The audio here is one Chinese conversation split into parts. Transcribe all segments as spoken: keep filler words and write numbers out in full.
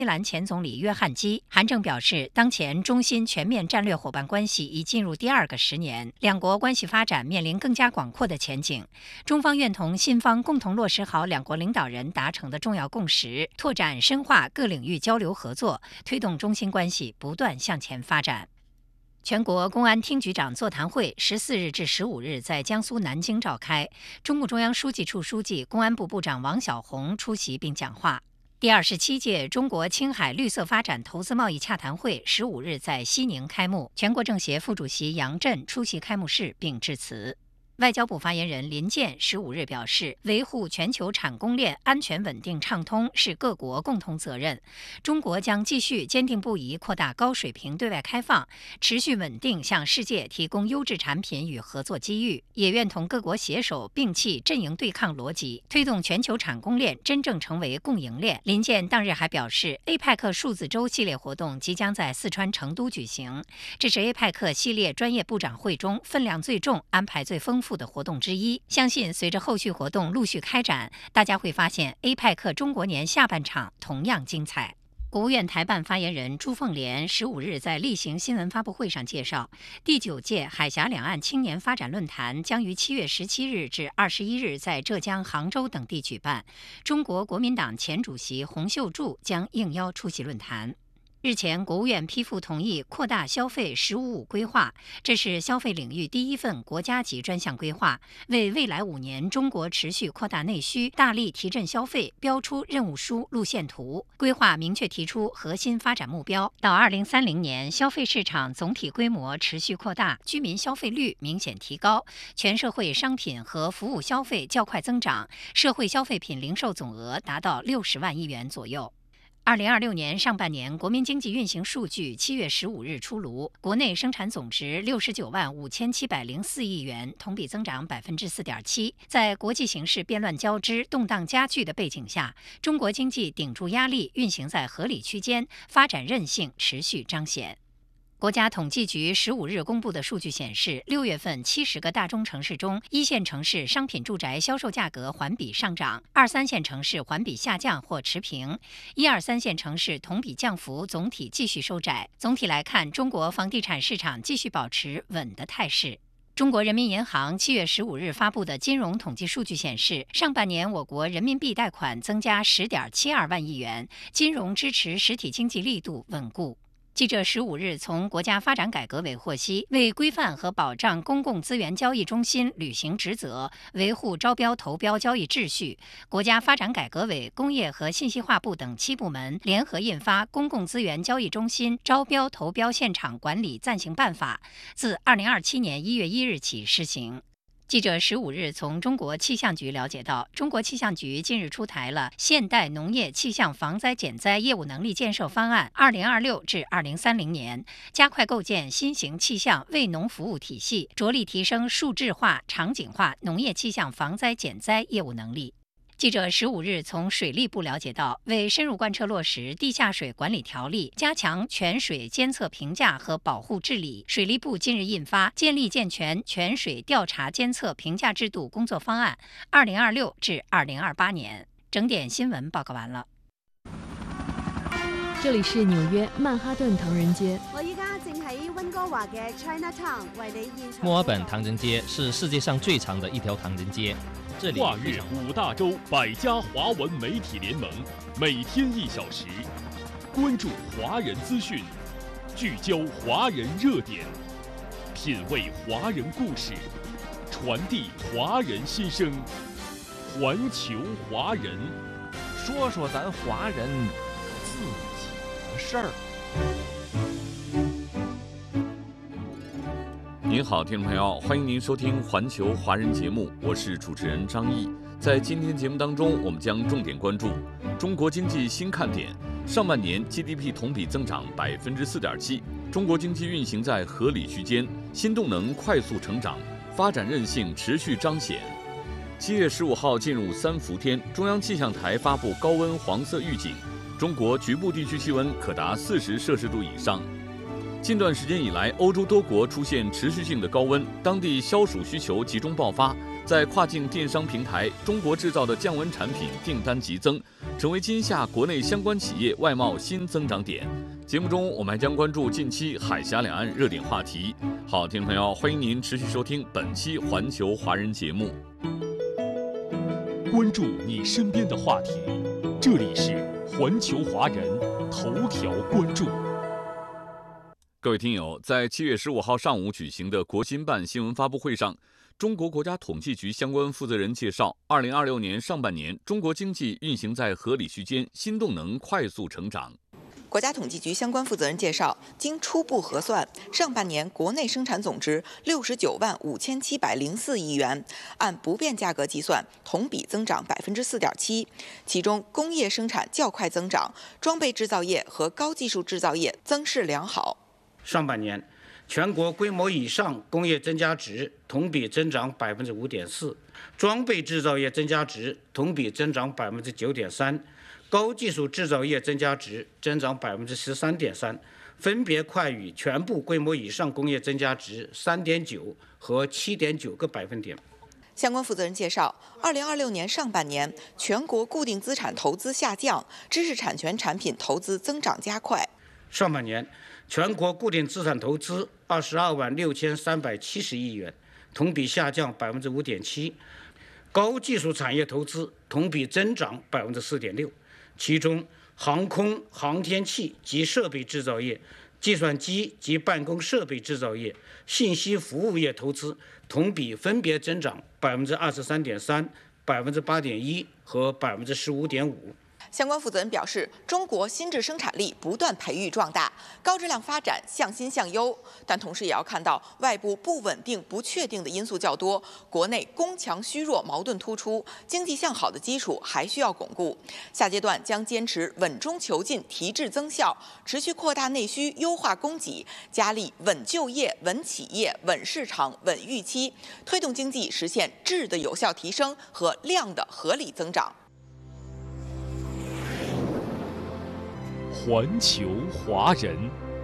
新西兰前总理约翰基。韩正表示，当前中新全面战略伙伴关系已进入第二个十年，两国关系发展面临更加广阔的前景。中方愿同新方共同落实好两国领导人达成的重要共识，拓展深化各领域交流合作，推动中新关系不断向前发展。全国公安厅局长座谈会十四日至十五日在江苏南京召开，中共中央书记处书记、公安部部长王小洪出席并讲话。第二十七届中国青海绿色发展投资贸易洽谈会十五日在西宁开幕，全国政协副主席杨震出席开幕式并致辞。外交部发言人林健十五日表示，维护全球产供链安全稳定畅通是各国共同责任。中国将继续坚定不移扩大高水平对外开放，持续稳定向世界提供优质产品与合作机遇，也愿同各国携手摒弃阵营对抗逻辑，推动全球产供链真正成为共赢链。林健当日还表示 ，A P E C 数字周系列活动即将在四川成都举行，这是 A P E C 系列专业部长会中分量最重、安排最丰富的活动之一。相信随着后续活动陆续开展，大家会发现 A P E C 中国年下半场同样精彩。国务院台办发言人朱凤莲十五日在例行新闻发布会上介绍，第九届海峡两岸青年发展论坛将于七月十七日至二十一日在浙江、杭州等地举办。中国国民党前主席洪秀柱将应邀出席论坛。日前，国务院批复同意扩大消费“十五五”规划，这是消费领域第一份国家级专项规划，为未来五年中国持续扩大内需、大力提振消费标出任务书、路线图。规划明确提出核心发展目标：到二零三零年，消费市场总体规模持续扩大，居民消费率明显提高，全社会商品和服务消费较快增长，社会消费品零售总额达到六十万亿元左右。二零二六年上半年国民经济运行数据七月十五日出炉，国内生产总值六十九万五千七百零四亿元，同比增长百分之四点七。在国际形势变乱交织、动荡加剧的背景下，中国经济顶住压力，运行在合理区间，发展韧性持续彰显。国家统计局十五日公布的数据显示，六月份七十个大中城市中，一线城市商品住宅销售价格环比上涨，二三线城市环比下降或持平，一二三线城市同比降幅总体继续收窄。总体来看，中国房地产市场继续保持稳的态势。中国人民银行七月十五日发布的金融统计数据显示，上半年我国人民币贷款增加十点七二万亿元，金融支持实体经济力度稳固。记者十五日从国家发展改革委获悉，为规范和保障公共资源交易中心履行职责，维护招标投标交易秩序，国家发展改革委、工业和信息化部等七部门联合印发《公共资源交易中心招标投标现场管理暂行办法》，自二零二七年一月一日起施行。记者十五日从中国气象局了解到，中国气象局近日出台了现代农业气象防灾减灾业务能力建设方案（二零二六至二零三零年），加快构建新型气象为农服务体系，着力提升数字化、场景化农业气象防灾减灾业务能力。记者十五日从水利部了解到，为深入贯彻落实地下水管理条例，加强泉水监测评价和保护治理，水利部近日印发《建立健全泉水调查监测评价制度工作方案（二零二六至二零二八年）》。整点新闻报告完了。 这里是纽约曼哈顿唐人街。 我依家正喺温哥華嘅 Chinatown 為你現場。 墨爾本唐人街是世界上最长的一条唐人街。这里跨越五大洲百家华文媒体联盟，每天一小时，关注华人资讯，聚焦华人热点，品味华人故事，传递华人心声。环球华人， 说说咱华人自己的事儿。您好，听众朋友，欢迎您收听环球华人节目，我是主持人张毅。在今天节目当中，我们将重点关注中国经济新看点。上半年 G D P 同比增长百分之四点七，中国经济运行在合理区间，新动能快速成长，发展韧性持续彰显。七月十五号进入三伏天，中央气象台发布高温黄色预警，中国局部地区气温可达四十摄氏度以上。近段时间以来，欧洲多国出现持续性的高温，当地消暑需求集中爆发， 在跨境电商平台中国制造的降温产品订单急增，成为今夏国内相关企业外贸新增长点。节目中我们还将关注近期海峡两岸热点话题。好，听众朋友，欢迎您持续收听本期环球华人节目， 关注你身边的话题，这里是环球华人头条关注。 各位听友，在七月十五号上午举行的国新办新闻发布会上，中国国家统计局相关负责人介绍，二零二六年上半年，中国经济运行在合理区间，新动能快速成长。 国家统计局相关负责人介绍，经初步核算，上半年国内生产总值六十九万五千七百零四亿元，按不变价格计算，同比增长百分之四点七。其中，工业生产较快增长，装备制造业和高技术制造业增势良好。 上半年，全国规模以上工业增加值同比增长百分之五点四，装备制造业增加值同比增长百分之九点三，高技术制造业增加值增长百分之十三点三，分别快于全部规模以上工业增加值三点九和七点九个百分点。 相关负责人介绍，二零二六年上半年，全国固定资产投资下降，知识产权产品投资增长加快。 上半年，全国固定资产投资二十二万六千三百七十亿元，同比下降百分之五点七；高技术产业投资同比增长百分之四点六，其中航空、航天器及设备制造业、计算机及办公设备制造业、信息服务业投资同比分别增长百分之二十三点三、百分之八点一和百分之十五点五。 相关负责人表示，中国新质生产力不断培育壮大，高质量发展向新向优，但同时也要看到外部不稳定、不确定的因素较多，国内攻强虚弱矛盾突出，经济向好的基础还需要巩固。下阶段将坚持稳中求进、提质增效，持续扩大内需、优化供给，加力稳就业、稳企业、稳市场、稳预期，推动经济实现质的有效提升和量的合理增长。 环球华人，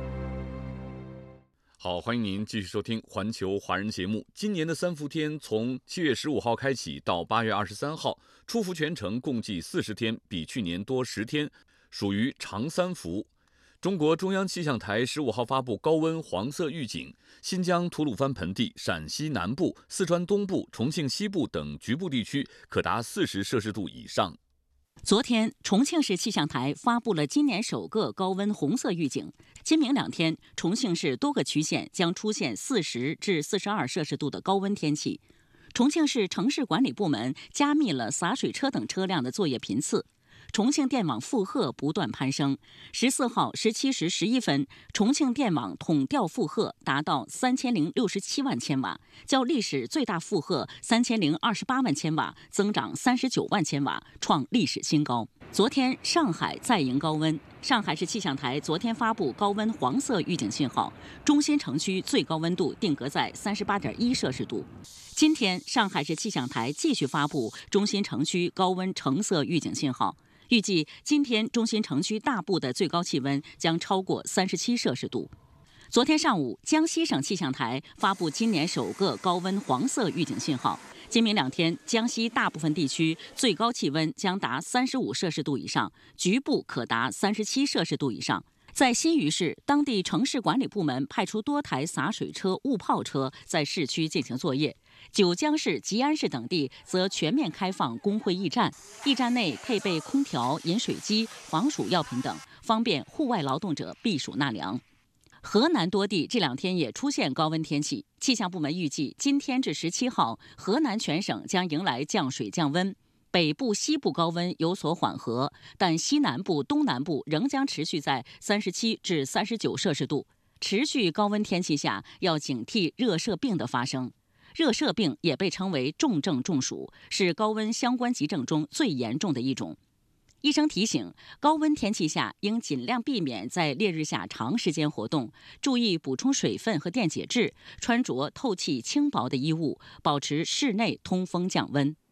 好，欢迎您继续收听环球华人节目。今年的三伏天从七月十五号开启到八月二十三号，出伏全程共计四十天，比去年多十天，属于长三伏。中国中央气象台十五号发布高温黄色预警，新疆吐鲁番盆地、陕西南部、四川东部、重庆西部等局部地区可达四十摄氏度以上。 昨天，重庆市气象台发布了今年首个高温红色预警。今明两天，重庆市多个区县将出现四十至四十二摄氏度的高温天气。重庆市城市管理部门加密了洒水车等车辆的作业频次。重庆电网负荷不断攀升。十四号十七时十一分，重庆电网统调负荷达到三千零六十七万千瓦，较历史最大负荷三千零二十八万千瓦增长三十九万千瓦，创历史新高。昨天，上海再迎高温。上海市气象台昨天发布高温黄色预警信号，中心城区最高温度定格在三十八点一摄氏度。今天，上海市气象台继续发布中心城区高温橙色预警信号。预计今天中心城区大部的最高气温将超过三十七摄氏度。昨天上午，江西省气象台发布今年首个高温黄色预警信号。今明两天，江西大部分地区最高气温将达三十五摄氏度以上，局部可达三十七摄氏度以上。在新余市，当地城市管理部门派出多台洒水车、雾炮车在市区进行作业。九江市、吉安市等地则全面开放工会驿站，驿站内配备空调、饮水机、防暑药品等，方便户外劳动者避暑纳凉。河南多地这两天也出现高温天气，气象部门预计今天至十七号，河南全省将迎来降水降温。北部、西部高温有所缓和，但西南部、东南部仍将持续在三十七至三十九摄氏度。持续高温天气下，要警惕热射病的发生。热射病也被称为重症中暑，是高温相关急症中最严重的一种。医生提醒，高温天气下应尽量避免在烈日下长时间活动，注意补充水分和电解质，穿着透气轻薄的衣物，保持室内通风降温。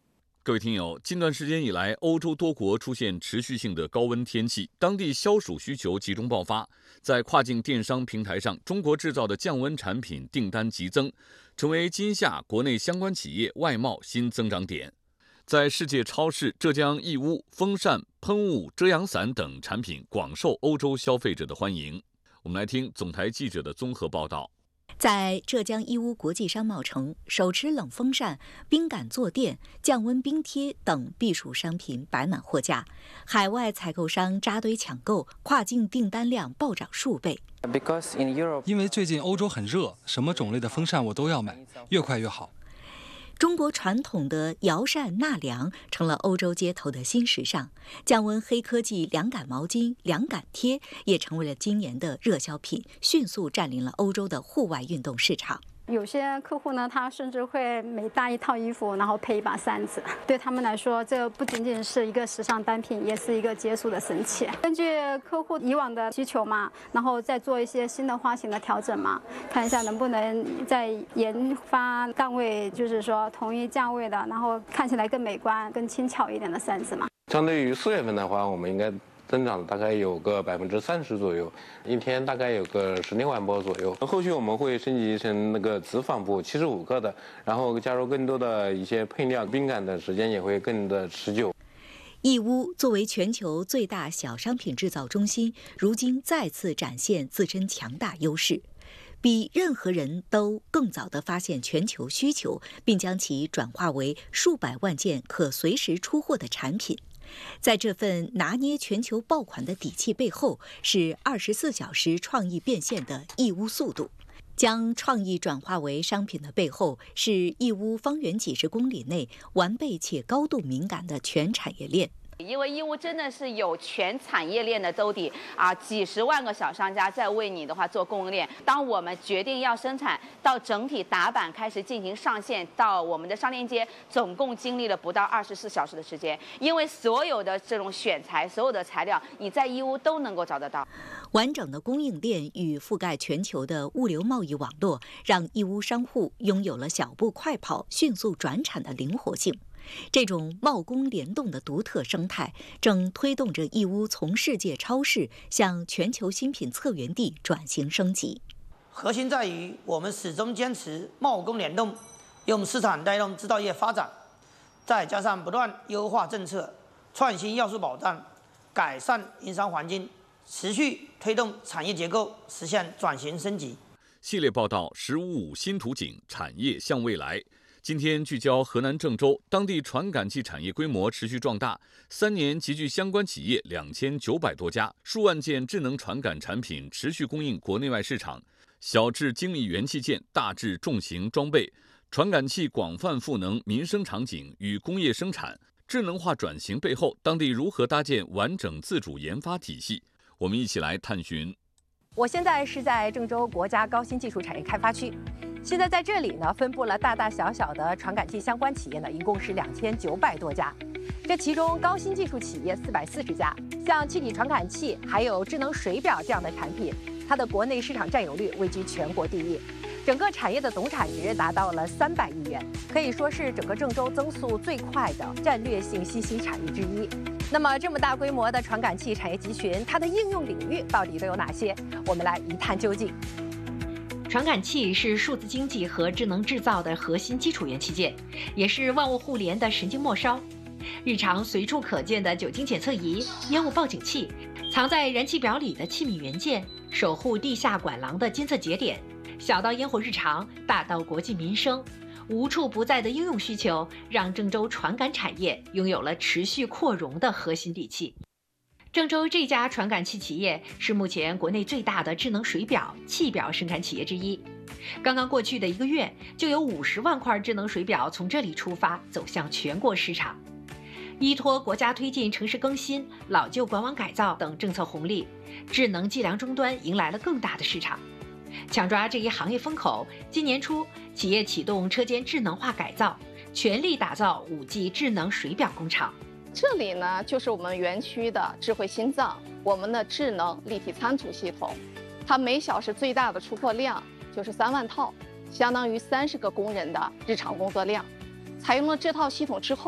各位听友，近段时间以来，欧洲多国出现持续性的高温天气，当地消暑需求集中爆发。在跨境电商平台上，中国制造的降温产品订单急增，成为今夏国内相关企业外贸新增长点。在世界超市，浙江义乌风扇、喷雾、遮阳伞等产品广受欧洲消费者的欢迎。我们来听总台记者的综合报道。 在浙江义乌国际商贸城，手持冷风扇、冰感坐垫、降温冰贴等避暑商品摆满货架，海外采购商扎堆抢购，跨境订单量暴涨数倍。 因为最近欧洲很热，什么种类的风扇我都要买，越快越好。 中国传统的摇扇纳凉成了欧洲街头的新时尚，降温黑科技凉感毛巾、凉感贴也成为了今年的热销品，迅速占领了欧洲的户外运动市场。 有些客户呢，他甚至会每搭一套衣服，然后配一把扇子。对他们来说，这不仅仅是一个时尚单品，也是一个解暑的神器。根据客户以往的需求嘛，然后再做一些新的花型的调整嘛，看一下能不能再研发档位，就是说同一价位的，然后看起来更美观、更轻巧一点的扇子嘛。 相对于四月份的话，我们应该增长大概有个百分之三十左右，一天大概有个十六万波左右。后续我们会升级成那个直纺布，七十五克的，然后加入更多的一些配料，冰感的时间也会更的持久。 义乌作为全球最大小商品制造中心，如今再次展现自身强大优势，比任何人都更早地发现全球需求，并将其转化为数百万件可随时出货的产品。在这份拿捏全球爆款的底气背后，是二十四小时创意变现的义乌速度。将创意转化为商品的背后，是义乌方圆几十公里内完备且高度敏感的全产业链。 因为义乌真的是有全产业链的兜底啊，几十万个小商家在为你的话做供应链。当我们决定要生产，到整体打板开始进行上线，到我们的商店街，总共经历了不到二十四小时的时间。因为所有的这种选材，所有的材料，你在义乌都能够找得到。 完整的供应链与覆盖全球的物流贸易网络，让义乌商户拥有了小步快跑、迅速转产的灵活性。这种贸工联动的独特生态，正推动着义乌从世界超市向全球新品策源地转型升级。 核心在于我们始终坚持贸工联动，用市场带动制造业发展，再加上不断优化政策、创新要素保障、改善营商环境，持续推动产业结构实现转型升级。 系列报道“十五五新图景，产业向未来”。今天聚焦河南郑州，当地传感器产业规模持续壮大，三年集聚相关企业两千九百多家，数万件智能传感产品持续供应国内外市场。小至精密元器件，大至重型装备，传感器广泛赋能民生场景与工业生产。智能化转型背后，当地如何搭建完整自主研发体系？我们一起来探寻。 我现在是在郑州国家高新技术产业开发区。现在在这里呢，分布了大大小小的传感器相关企业呢，一共是两千九百多家。这其中高新技术企业四百四十家，像气体传感器还有智能水表这样的产品，它的国内市场占有率位居全国第一。整个产业的总产值达到了三百亿元，可以说是整个郑州增速最快的战略性新兴产业之一。那么这么大规模的传感器产业集群，它的应用领域到底都有哪些？我们来一探究竟。 传感器是数字经济和智能制造的核心基础元器件，也是万物互联的神经末梢。日常随处可见的酒精检测仪、烟雾报警器，藏在燃气表里的气密元件，守护地下管廊的监测节点，小到烟火日常，大到国计民生，无处不在的应用需求，让郑州传感产业拥有了持续扩容的核心底气。郑州这家传感器企业是目前国内最大的智能水表、气表生产企业之一。刚刚过去的一个月，就有五十万块智能水表从这里出发，走向全国市场。依托国家推进城市更新、老旧管网改造等政策红利，智能计量终端迎来了更大的市场。抢抓这一行业风口，今年初，企业启动车间智能化改造，全力打造 五 G 智能水表工厂。 这里呢，就是我们园区的智慧心脏，我们的智能立体仓储系统，它每小时最大的出货量就是三万套，相当于三十个工人的日常工作量。采用了这套系统之后，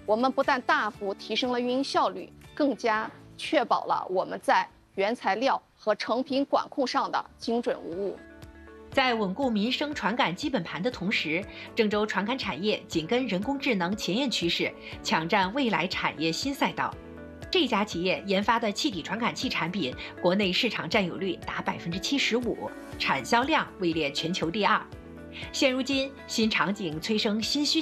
我们不但大幅提升了运营效率，更加确保了我们在原材料和成品管控上的精准无误。 在稳固民生传感基本盘的同时，郑州传感产业紧跟人工智能前沿趋势，抢占未来产业新赛道。这家企业研发的气体传感器产品，国内市场占有率达百分之七十五，产销量位列全球第二。现如今，新场景催生新需